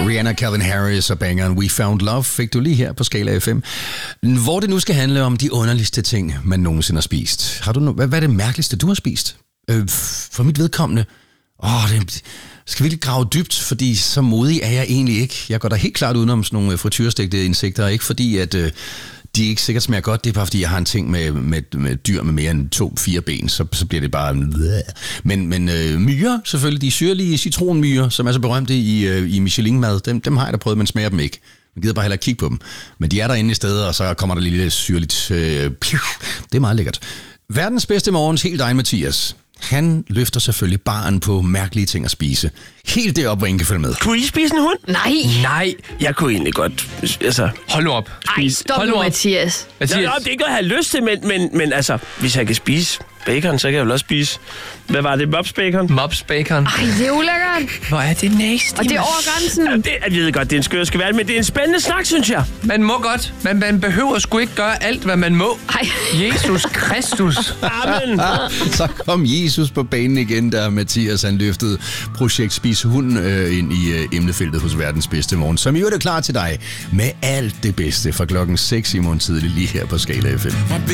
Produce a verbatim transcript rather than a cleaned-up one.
Rihanna, Calvin Harris og bangeren We Found Love fik du lige her på Skala F M. Hvor det nu skal handle om de underligste ting, man nogensinde har spist. Har du no- hvad, hvad er det mærkeligste, du har spist? Øh, for mit vedkommende... Åh, det skal virkelig grave dybt, fordi så modig er jeg egentlig ikke. Jeg går da helt klart udenom sådan nogle frityrestegte insekter, ikke fordi at... Øh, de ikke sikkert smager godt, det er bare fordi, jeg har en ting med, med, med dyr med mere end to, fire ben, så, så bliver det bare... Men, men øh, myrer, selvfølgelig, de syrlige citronmyrer, som er så berømte i, øh, i Michelin-mad, dem, dem har jeg da prøvet, man smager dem ikke. Man gider bare heller kigge på dem. Men de er derinde i stedet, og så kommer der lidt syrligt... Øh, det er meget lækkert. Verdens bedste morgens, helt egen Mathias. Han løfter selvfølgelig baren på mærkelige ting at spise. Helt deroppe, hvor ingen kan følge med. Kunne I spise en hund? Nej. Nej, jeg kunne egentlig godt... Altså, hold nu op. Ej, stop nu, Mathias. Mathias. Nå, nå, det er ikke noget, jeg har lyst til, men, men, men altså, hvis jeg kan spise bacon, så kan jeg vel også spise... Hvad var det? Mops bacon? Mops bacon. Ej, det er ulækkert. Hvor er det nasty. Og det er over grænsen. Ja, det, jeg ved godt, det er en skør skal være, men det er en spændende snak, synes jeg. Man må godt, men man behøver sgu ikke gøre alt, hvad man må. Ej. Jesus Kristus. Amen. Så kom Jesus på banen igen, der Mathias han løftede projekt Spis Hund øh, ind i øh, emnefeltet hos Verdens Bedste Morgen, som i øvrigt er klar til dig med alt det bedste fra klokken seks i morgen tidlig lige her på Skala F M.